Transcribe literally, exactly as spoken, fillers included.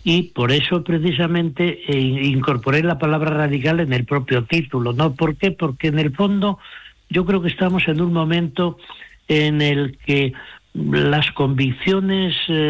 y por eso precisamente eh, incorporé la palabra radical en el propio título, ¿no? ¿Por qué? Porque en el fondo yo creo que estamos en un momento en el que las convicciones eh,